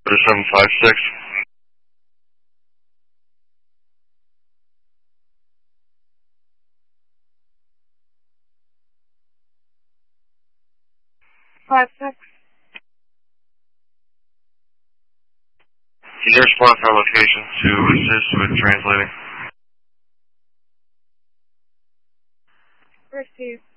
756. Can you respond to our location to assist with translating? Received.